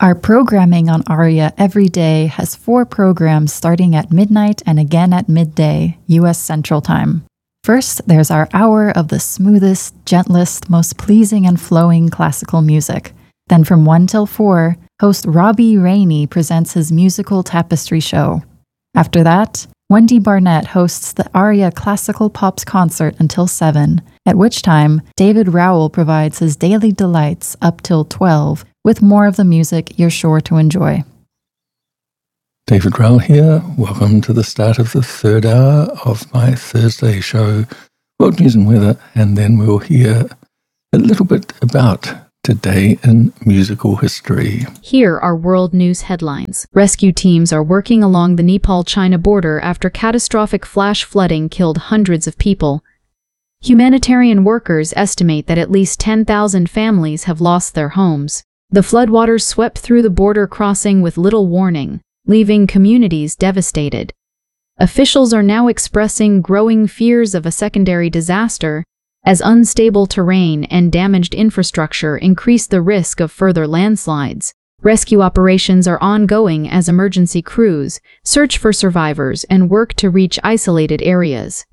Our programming on ARIA every day has 4 programs starting at midnight and again at midday, U.S. Central Time. First, there's our hour of the smoothest, gentlest, most pleasing and flowing classical music. Then from 1 till 4, host Robbie Rainey presents his musical tapestry show. After that, Wendy Barnett hosts the ARIA Classical Pops concert until 7, at which time David Rowell provides his daily delights up till 12, with more of the music you're sure to enjoy. David Rowell here. Welcome to the start of the third hour of my Thursday show, World News and Weather, and then we'll hear a little bit about today in musical history. Here are world news headlines. Rescue teams are working along the Nepal-China border after catastrophic flash flooding killed hundreds of people. Humanitarian workers estimate that at least 10,000 families have lost their homes. The floodwaters swept through the border crossing with little warning, leaving communities devastated. Officials are now expressing growing fears of a secondary disaster, as unstable terrain and damaged infrastructure increase the risk of further landslides. Rescue operations are ongoing as emergency crews search for survivors and work to reach isolated areas.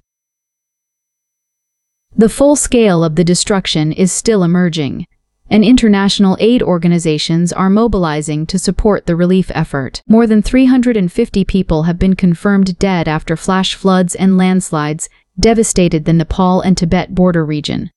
The full scale of the destruction is still emerging, and international aid organizations are mobilizing to support the relief effort. More than 350 people have been confirmed dead after flash floods and landslides devastated the Nepal and Tibet border region.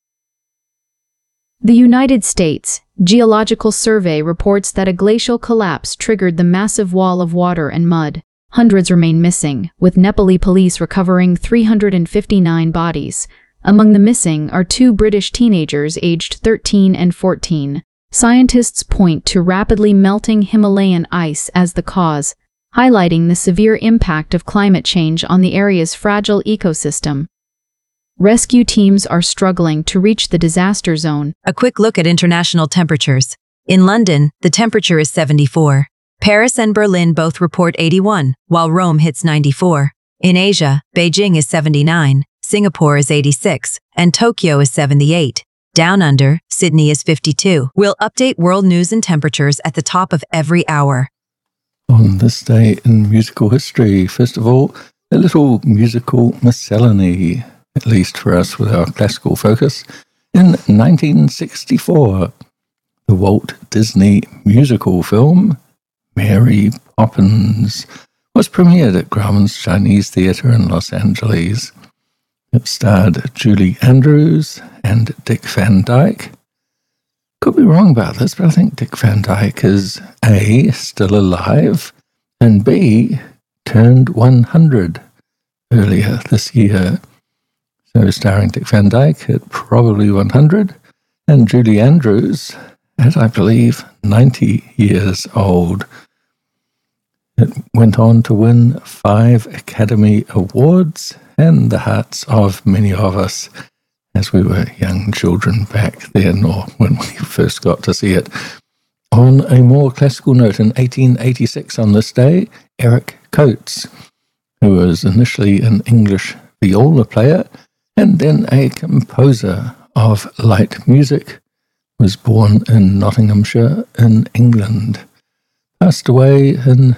The United States Geological Survey reports that a glacial collapse triggered the massive wall of water and mud. Hundreds remain missing, with Nepali police recovering 359 bodies. Among the missing are 2 British teenagers aged 13 and 14. Scientists point to rapidly melting Himalayan ice as the cause, highlighting the severe impact of climate change on the area's fragile ecosystem. Rescue teams are struggling to reach the disaster zone. A quick look at international temperatures. In London, the temperature is 74. Paris and Berlin both report 81, while Rome hits 94. In Asia, Beijing is 79. Singapore is 86, and Tokyo is 78. Down under, Sydney is 52. We'll update world news and temperatures at the top of every hour. On this day in musical history, first of all, a little musical miscellany, at least for us with our classical focus. In 1964, the Walt Disney musical film, Mary Poppins, was premiered at Grauman's Chinese Theatre in Los Angeles. It starred Julie Andrews and Dick Van Dyke. Could be wrong about this, but I think Dick Van Dyke is A, still alive, and B, turned 100 earlier this year. So starring Dick Van Dyke at probably 100, and Julie Andrews at, I believe, 90 years old. It went on to win 5 Academy Awards and the hearts of many of us as we were young children back then, or when we first got to see it. On a more classical note, in 1886 on this day, Eric Coates, who was initially an English viola player and then a composer of light music, was born in Nottinghamshire in England. Passed away in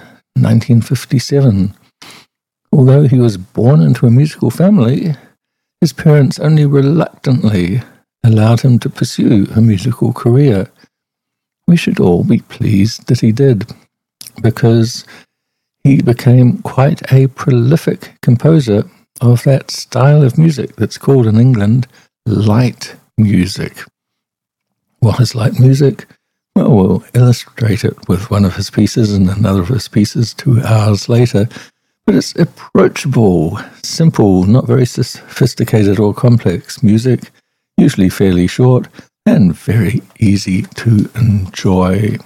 1957. Although he was born into a musical family, his parents only reluctantly allowed him to pursue a musical career. We should all be pleased that he did, because he became quite a prolific composer of that style of music that's called in England light music. What is light music? Well, we'll illustrate it with one of his pieces and another of his pieces 2 hours later. But it's approachable, simple, not very sophisticated or complex music, usually fairly short and very easy to enjoy.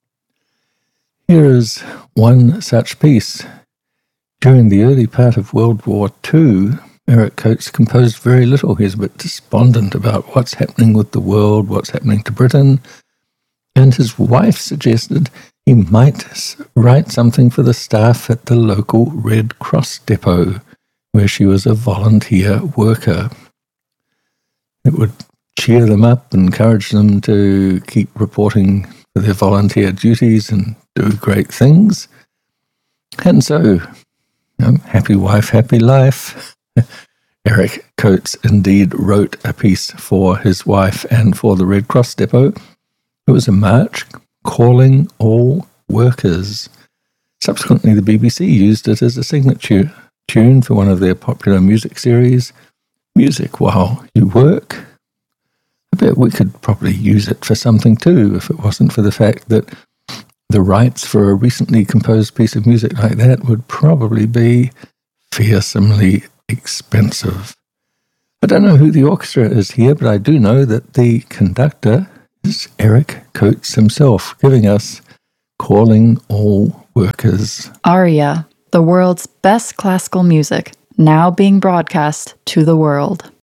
Here is one such piece. During the early part of World War II, Eric Coates composed very little. He's a bit despondent about what's happening with the world, what's happening to Britain, and his wife suggested he might write something for the staff at the local Red Cross depot, where she was a volunteer worker. It would cheer them up, encourage them to keep reporting for their volunteer duties and do great things. And so, happy wife, happy life. Eric Coates indeed wrote a piece for his wife and for the Red Cross Depot. It was a march calling all workers. Subsequently, the BBC used it as a signature tune for one of their popular music series, Music While You Work. I bet we could probably use it for something too, if it wasn't for the fact that the rights for a recently composed piece of music like that would probably be fearsomely expensive. I don't know who the orchestra is here, but I do know that the conductor is Eric Coates himself, giving us Calling All Workers. ARIA, the world's best classical music, now being broadcast to the world.